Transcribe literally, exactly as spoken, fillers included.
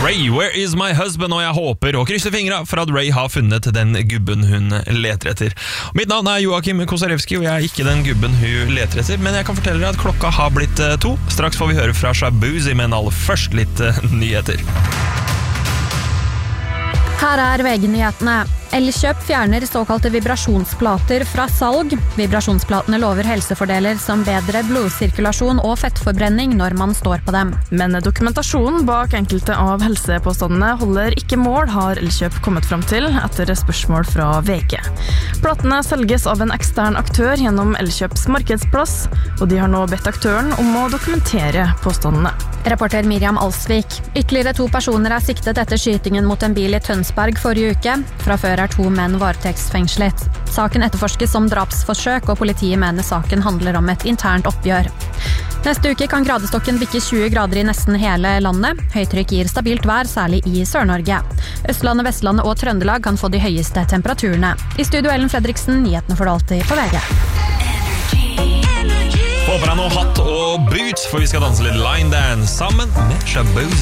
Ray, where is my husband? Og jeg håper og krysser fingra for at Ray har funnet den gubben hun leter etter. Mitt navn er Joakim Kosarewski, og jeg er ikke den gubben hun leter etter, men jeg kan fortelle deg at klokka har blitt to. Straks får vi høre fra Shabuzi, men aller først litt nyheter. Her er V G-nyhetene. Elkjøp fjerner såkalte vibrasjonsplater fra salg. Vibrasjonsplatene lover helsefordeler som bedre blodsirkulasjon og fettforbrenning når man står på dem. Men dokumentasjonen bak enkelte av helsepåstandene holder ikke mål, har Elkjøp kommet frem til etter spørsmål fra V G. Platene selges av en ekstern aktør gjennom Elkjøps markedsplass, og de har nå bedt aktøren om å dokumentere påstandene. Reporter Miriam Alsvik. Ytterligere to personer er siktet etter skytingen mot en bil i Tønsberg forrige uke. Fra før er to menn varetektsfengslet. Saken etterforskes som drapsforsøk, og politiet mener saken handler om et internt oppgjør. Neste uke kan gradestokken bikke tjue grader i nesten hele landet. Høytrykk gir stabilt vær, særlig i Sør-Norge. Østlandet, Vestlandet og Trøndelag kan få de høyeste temperaturene. I studio Ellen Fredriksen, nyhetene får du alltid på V G. Håper deg nå hatt og boots, for vi skal danse litt line dance sammen med Shabuzi.